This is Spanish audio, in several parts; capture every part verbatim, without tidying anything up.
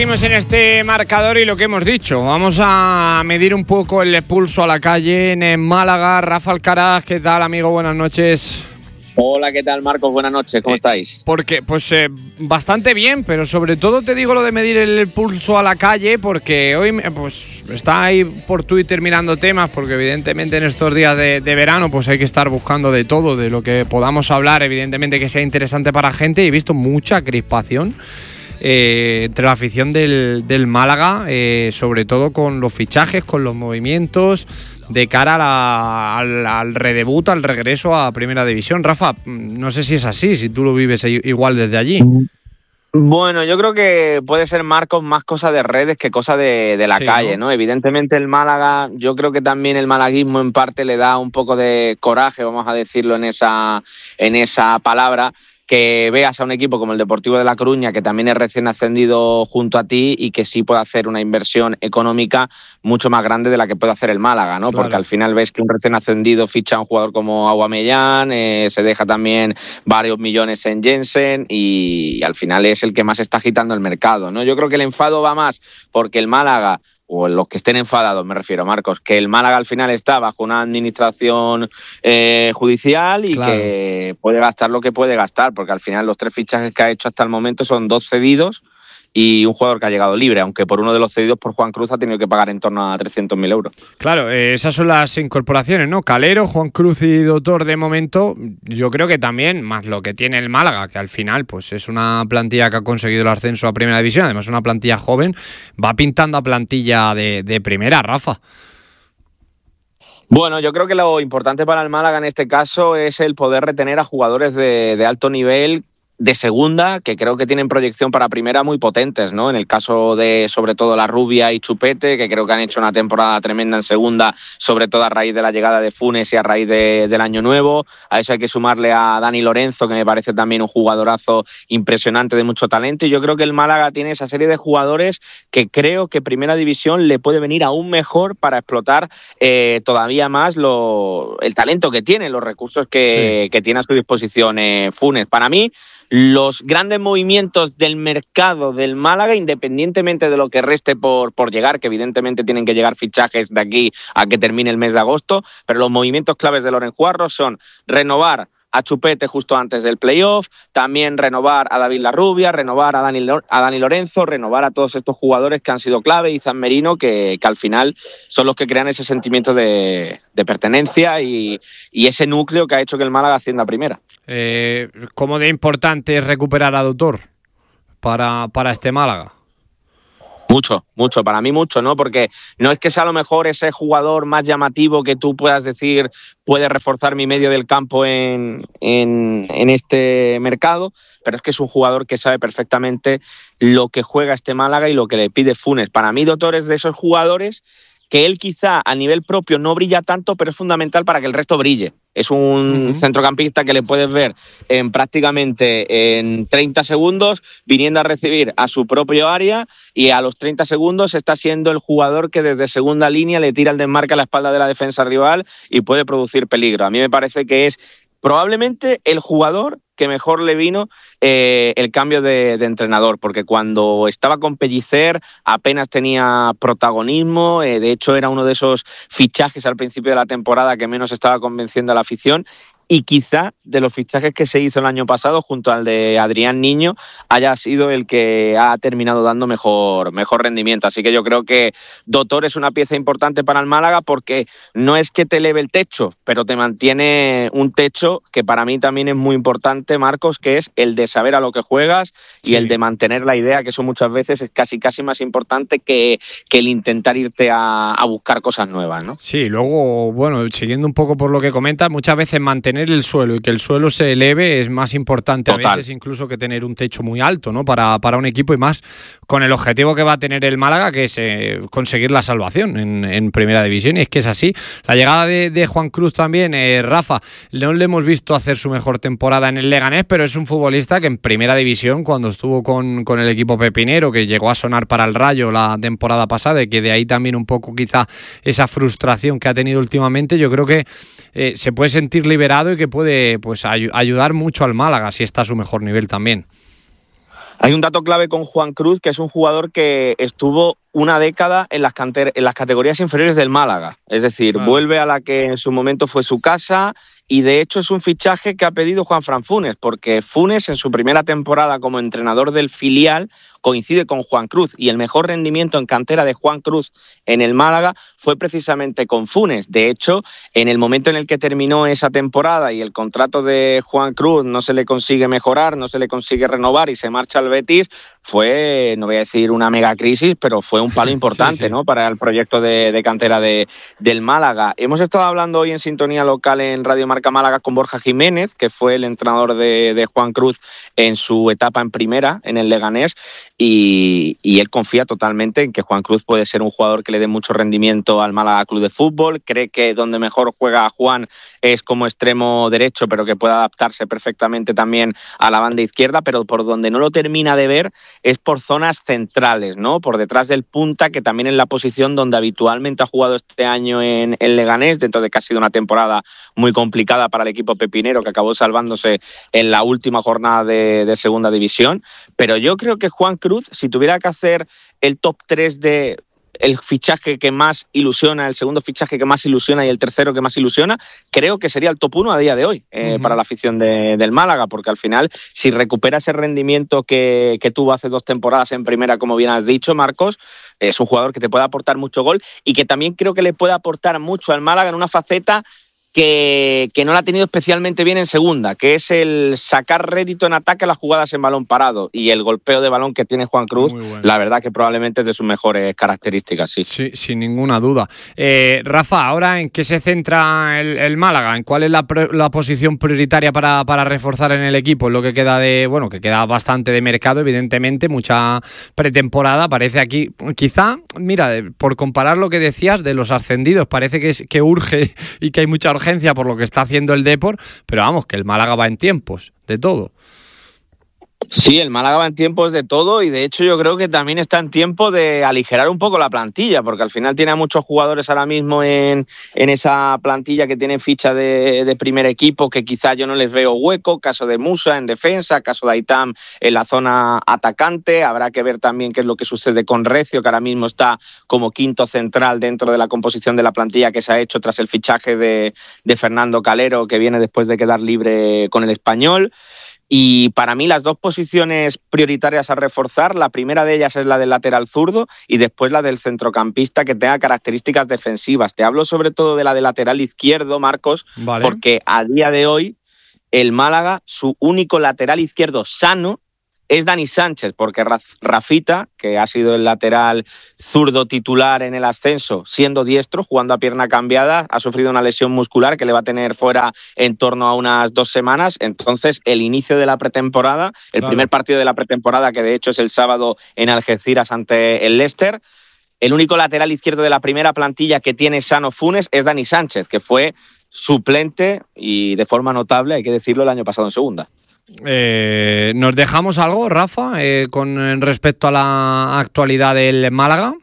seguimos en este marcador y lo que hemos dicho, vamos a medir un poco el pulso a la calle en Málaga. Rafa Alcaraz, ¿qué tal, amigo? Buenas noches. Hola, ¿qué tal, Marcos? Buenas noches, ¿cómo eh, estáis? Porque, pues, eh, bastante bien, pero sobre todo te digo lo de medir el pulso a la calle, porque hoy, pues, está ahí por Twitter mirando temas, porque evidentemente en estos días de, de verano, pues hay que estar buscando de todo, de lo que podamos hablar, evidentemente que sea interesante para la gente, y he visto mucha crispación eh, entre la afición del, del Málaga, eh, sobre todo con los fichajes, con los movimientos, de cara a la, al, al redebut, al regreso a Primera División. Rafa, no sé si es así, si tú lo vives igual desde allí. Bueno, yo creo que puede ser, Marcos, más cosa de redes que cosa de, de la sí, calle, ¿no? ¿no? Evidentemente el Málaga, yo creo que también el malaguismo en parte le da un poco de coraje, vamos a decirlo en esa, en esa palabra, que veas a un equipo como el Deportivo de La Coruña, que también es recién ascendido junto a ti y que sí puede hacer una inversión económica mucho más grande de la que puede hacer el Málaga, ¿no? Claro. Porque al final ves que un recién ascendido ficha a un jugador como Aubameyang, eh, se deja también varios millones en Jensen y, y al final es el que más está agitando el mercado, ¿no? Yo creo que el enfado va más porque el Málaga, o los que estén enfadados, me refiero, Marcos, que el Málaga al final está bajo una administración eh, judicial y claro, que puede gastar lo que puede gastar, porque al final los tres fichajes que ha hecho hasta el momento son dos cedidos y un jugador que ha llegado libre, aunque por uno de los cedidos por Juan Cruz ha tenido que pagar en torno a trescientos mil euros. Claro, eh, esas son las incorporaciones, ¿no? Calero, Juan Cruz y Doctor de momento, yo creo que también, más lo que tiene el Málaga, que al final pues es una plantilla que ha conseguido el ascenso a Primera División, además una plantilla joven, va pintando a plantilla de, de primera, Rafa. Bueno, yo creo que lo importante para el Málaga en este caso es el poder retener a jugadores de, de alto nivel, de segunda, que creo que tienen proyección para primera muy potentes, ¿no? En el caso de, sobre todo, La Rubia y Chupete, que creo que han hecho una temporada tremenda en segunda, sobre todo a raíz de la llegada de Funes y a raíz de, del año nuevo. A eso hay que sumarle a Dani Lorenzo, que me parece también un jugadorazo impresionante de mucho talento. Y yo creo que el Málaga tiene esa serie de jugadores que creo que Primera División le puede venir aún mejor para explotar eh, todavía más lo, el talento que tiene, los recursos que, sí. que tiene a su disposición eh, Funes. Para mí, los grandes movimientos del mercado del Málaga, independientemente de lo que reste por, por llegar, que evidentemente tienen que llegar fichajes de aquí a que termine el mes de agosto, pero los movimientos claves de Loren Juarro son renovar a Chupete justo antes del playoff, también renovar a David Larrubia, renovar a Dani, a Dani Lorenzo, renovar a todos estos jugadores que han sido clave, y Izan Merino, que, que al final son los que crean ese sentimiento de, de pertenencia y, y ese núcleo que ha hecho que el Málaga ascienda a primera. Eh, ¿Cómo de importante es recuperar a Doctor para, para este Málaga? Mucho, mucho, para mí mucho, ¿no? Porque no es que sea a lo mejor ese jugador más llamativo que tú puedas decir puede reforzar mi medio del campo en, en, en este mercado, pero es que es un jugador que sabe perfectamente lo que juega este Málaga y lo que le pide Funes. Para mí, Doctor es de esos jugadores que él quizá a nivel propio no brilla tanto, pero es fundamental para que el resto brille. Es un uh-huh. centrocampista que le puedes ver en prácticamente en treinta segundos viniendo a recibir a su propio área, y a los treinta segundos está siendo el jugador que desde segunda línea le tira el desmarque a la espalda de la defensa rival y puede producir peligro. A mí me parece que es probablemente el jugador que mejor le vino eh, el cambio de, de entrenador, porque cuando estaba con Pellicer apenas tenía protagonismo, eh, de hecho era uno de esos fichajes al principio de la temporada que menos estaba convenciendo a la afición, y quizá de los fichajes que se hizo el año pasado junto al de Adrián Niño haya sido el que ha terminado dando mejor, mejor rendimiento. Así que yo creo que Doctor es una pieza importante para el Málaga, porque no es que te eleve el techo, pero te mantiene un techo que para mí también es muy importante, Marcos, que es el de saber a lo que juegas y sí. el de mantener la idea, que eso muchas veces es casi casi más importante que, que el intentar irte a, a buscar cosas nuevas, ¿no? Sí, luego, bueno, siguiendo un poco por lo que comentas, muchas veces mantener el suelo y que el suelo se eleve es más importante Total. a veces incluso que tener un techo muy alto, ¿no? Para, para un equipo, y más con el objetivo que va a tener el Málaga, que es eh, conseguir la salvación en, en Primera División, y es que es así. La llegada de, de Juan Cruz también, eh, Rafa, no le hemos visto hacer su mejor temporada en el Leganés, pero es un futbolista que en Primera División, cuando estuvo con, con el equipo pepinero, que llegó a sonar para el Rayo la temporada pasada, y que de ahí también un poco quizá esa frustración que ha tenido últimamente, yo creo que eh, se puede sentir liberado y que puede pues ay- ayudar mucho al Málaga si está a su mejor nivel también. Hay un dato clave con Juan Cruz, que es un jugador que estuvo una década en las, canter- en las categorías inferiores del Málaga. Es decir, claro. vuelve a la que en su momento fue su casa y de hecho es un fichaje que ha pedido Juanfran Funes, porque Funes en su primera temporada como entrenador del filial coincide con Juan Cruz y el mejor rendimiento en cantera de Juan Cruz en el Málaga fue precisamente con Funes. De hecho, en el momento en el que terminó esa temporada y el contrato de Juan Cruz no se le consigue mejorar, no se le consigue renovar y se marcha al Betis, fue, no voy a decir una mega crisis, pero fue un palo importante, sí, sí. ¿no? Para el proyecto de, de cantera de, del Málaga. Hemos estado hablando hoy en Sintonía Local en Radio Marca Málaga con Borja Jiménez, que fue el entrenador de, de Juan Cruz en su etapa en primera, en el Leganés, y, y él confía totalmente en que Juan Cruz puede ser un jugador que le dé mucho rendimiento al Málaga Club de Fútbol. Cree que donde mejor juega Juan es como extremo derecho, pero que puede adaptarse perfectamente también a la banda izquierda, pero por donde no lo termina de ver es por zonas centrales, ¿no? Por detrás del punta, que también es la posición donde habitualmente ha jugado este año en el Leganés, dentro de que ha sido una temporada muy complicada para el equipo pepinero, que acabó salvándose en la última jornada de, de segunda división. Pero yo creo que Juan Cruz, si tuviera que hacer el top tres de el fichaje que más ilusiona, el segundo fichaje que más ilusiona y el tercero que más ilusiona, creo que sería el top uno a día de hoy eh, uh-huh. para la afición de, del Málaga, porque al final, si recupera ese rendimiento que, que tuvo hace dos temporadas en primera, como bien has dicho, Marcos, es un jugador que te puede aportar mucho gol y que también creo que le puede aportar mucho al Málaga en una faceta Que, que no la ha tenido especialmente bien en segunda, que es el sacar rédito en ataque a las jugadas en balón parado, y el golpeo de balón que tiene Juan Cruz, bueno. La verdad que probablemente es de sus mejores características, sí. Sí, sin ninguna duda. Eh, Rafa, ¿ahora en qué se centra el, el Málaga? ¿En cuál es la, la posición prioritaria para, para reforzar en el equipo? Es lo que queda de, bueno, que queda bastante de mercado, evidentemente, mucha pretemporada, parece aquí, quizá, mira, por comparar lo que decías de los ascendidos, parece que, es, que urge y que hay mucha urgencia por lo que está haciendo el Depor, pero vamos, que el Málaga va en tiempos de todo. Sí, el Málaga va en tiempos de todo y de hecho yo creo que también está en tiempo de aligerar un poco la plantilla, porque al final tiene a muchos jugadores ahora mismo en, en esa plantilla que tienen ficha de, de primer equipo, que quizá yo no les veo hueco, caso de Musa en defensa, caso de Aitam en la zona atacante. Habrá que ver también qué es lo que sucede con Recio, que ahora mismo está como quinto central dentro de la composición de la plantilla que se ha hecho tras el fichaje de, de Fernando Calero, que viene después de quedar libre con el Español. Y para mí las dos posiciones prioritarias a reforzar, la primera de ellas es la del lateral zurdo y después la del centrocampista que tenga características defensivas. Te hablo sobre todo de la del lateral izquierdo, Marcos, vale. Porque a día de hoy el Málaga, su único lateral izquierdo sano es Dani Sánchez, porque Rafita, que ha sido el lateral zurdo titular en el ascenso, siendo diestro, jugando a pierna cambiada, ha sufrido una lesión muscular que le va a tener fuera en torno a unas dos semanas. Entonces, el inicio de la pretemporada, el claro. primer partido de la pretemporada, que de hecho es el sábado en Algeciras ante el Leicester, el único lateral izquierdo de la primera plantilla que tiene sano Funes es Dani Sánchez, que fue suplente y de forma notable, hay que decirlo, el año pasado en segunda. Eh, ¿Nos dejamos algo, Rafa, eh, con respecto a la actualidad del Málaga?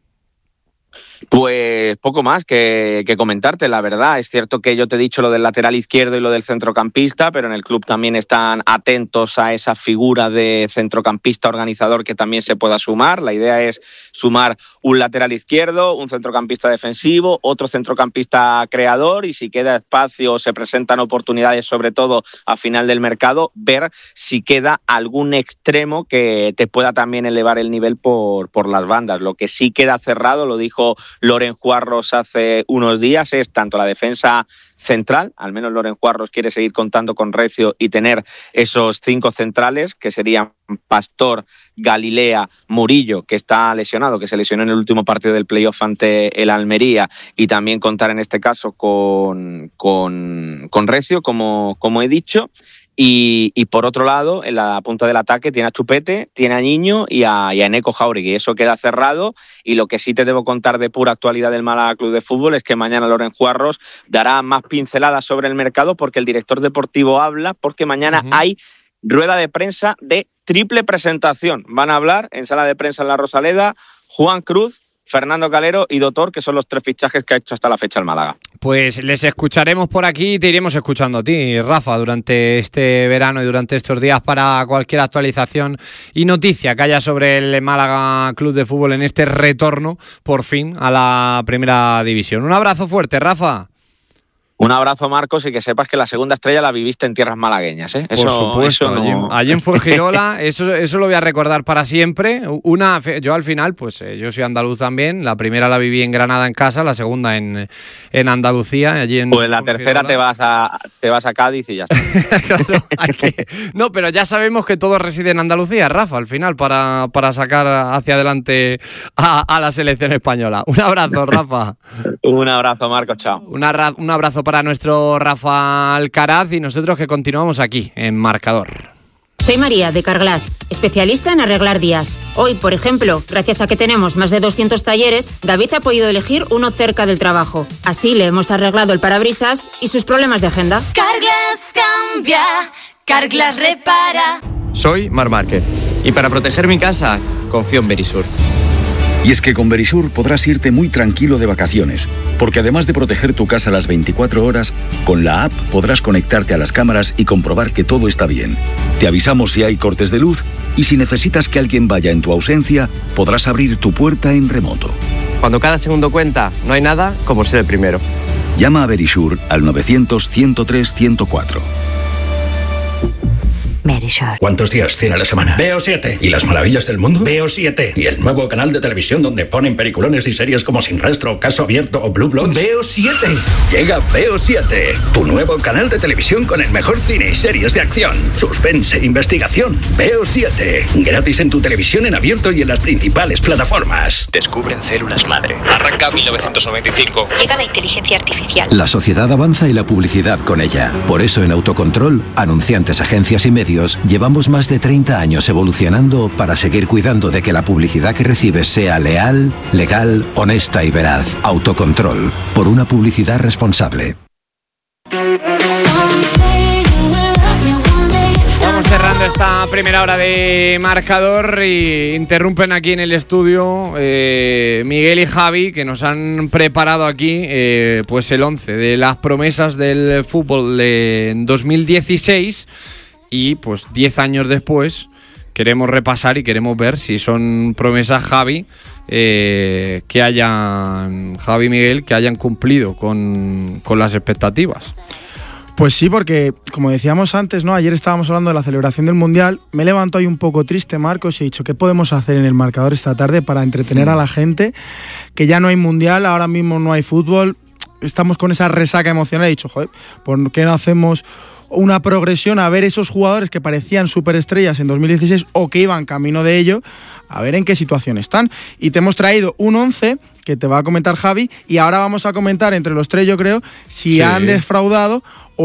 Pues poco más que, que comentarte, la verdad. Es cierto que yo te he dicho lo del lateral izquierdo y lo del centrocampista, pero en el club también están atentos a esa figura de centrocampista organizador que también se pueda sumar. La idea es sumar un lateral izquierdo, un centrocampista defensivo, otro centrocampista creador, y si queda espacio o se presentan oportunidades, sobre todo a final del mercado, ver si queda algún extremo que te pueda también elevar el nivel por, por las bandas. Lo que sí queda cerrado, lo dijo Loren Juarros hace unos días, es tanto la defensa central, al menos Loren Juarros quiere seguir contando con Recio y tener esos cinco centrales, que serían Pastor, Galilea, Murillo, que está lesionado, que se lesionó en el último partido del playoff ante el Almería, y también contar en este caso con, con, con Recio, como, como he dicho. Y, y por otro lado, en la punta del ataque tiene a Chupete, tiene a Niño y a, y a Eneco Jauregui. Eso queda cerrado, y lo que sí te debo contar de pura actualidad del Málaga Club de Fútbol es que mañana Loren Juarros dará más pinceladas sobre el mercado, porque el director deportivo habla, porque mañana uh-huh. hay rueda de prensa de triple presentación. Van a hablar en sala de prensa en La Rosaleda Juan Cruz, Fernando Calero y Dotor, que son los tres fichajes que ha hecho hasta la fecha el Málaga. Pues les escucharemos por aquí y te iremos escuchando a ti, Rafa, durante este verano y durante estos días para cualquier actualización y noticia que haya sobre el Málaga Club de Fútbol en este retorno, por fin, a la primera división. Un abrazo fuerte, Rafa. Un abrazo, Marcos, y que sepas que la segunda estrella la viviste en tierras malagueñas, ¿eh? Eso, por supuesto, eso no... allí, allí en Fuengirola, eso, eso lo voy a recordar para siempre. Una, yo al final, pues eh, yo soy andaluz también, la primera la viví en Granada en casa, la segunda en, en Andalucía, allí en Pues la tercera te vas a te vas a Cádiz y ya está. Claro, hay que... No, pero ya sabemos que todo reside en Andalucía, Rafa, al final, para, para sacar hacia adelante a, a la selección española. Un abrazo, Rafa. Un abrazo, Marcos, chao. Una, un abrazo para nuestro Rafa Alcaraz y nosotros que continuamos aquí en Marcador. Soy María de Carglass, especialista en arreglar días. Hoy, por ejemplo, gracias a que tenemos más de doscientos talleres, David ha podido elegir uno cerca del trabajo. Así le hemos arreglado el parabrisas y sus problemas de agenda. Carglass cambia, Carglass repara. Soy Mar Márquez y para proteger mi casa confío en Verisur. Y es que con Verisur podrás irte muy tranquilo de vacaciones, porque además de proteger tu casa las veinticuatro horas, con la app podrás conectarte a las cámaras y comprobar que todo está bien. Te avisamos si hay cortes de luz y si necesitas que alguien vaya en tu ausencia, podrás abrir tu puerta en remoto. Cuando cada segundo cuenta, no hay nada como ser el primero. Llama a Verisur al novecientos, ciento tres, ciento cuatro. Verisur. ¿Cuántos días tiene la semana? Veo siete. ¿Y las maravillas del mundo? Veo siete. ¿Y el nuevo canal de televisión donde ponen peliculones y series como Sin Rastro, Caso Abierto o Blue Bloods? Veo siete. Llega Veo siete, tu nuevo canal de televisión con el mejor cine y series de acción, suspense, investigación. Veo siete. Gratis en tu televisión en abierto y en las principales plataformas. Descubren células madre. Arranca mil novecientos noventa y cinco. Llega la inteligencia artificial. La sociedad avanza y la publicidad con ella. Por eso en Autocontrol, anunciantes, agencias y medios, llevamos más de treinta años evolucionando para seguir cuidando de que la publicidad que recibes sea leal, legal, honesta y veraz. Autocontrol, por una publicidad responsable. Vamos cerrando esta primera hora de Marcador y interrumpen aquí en el estudio eh, Miguel y Javi, que nos han preparado aquí eh, pues el once de las promesas del fútbol de dos mil dieciséis. Y pues diez años después queremos repasar y queremos ver si son promesas, Javi, eh, que hayan, Javi y Miguel, que hayan cumplido con, con las expectativas. Pues sí, porque como decíamos antes, ¿no? Ayer estábamos hablando de la celebración del Mundial. Me levanto ahí un poco triste, Marcos, y he dicho, ¿qué podemos hacer en el Marcador esta tarde para entretener a la gente? Que ya no hay Mundial, ahora mismo no hay fútbol, estamos con esa resaca emocional. He dicho, joder, ¿por qué no hacemos una progresión a ver esos jugadores que parecían superestrellas en dos mil dieciséis o que iban camino de ello, a ver en qué situación están? Y te hemos traído un once que te va a comentar Javi y ahora vamos a comentar entre los tres, yo creo, si sí. han defraudado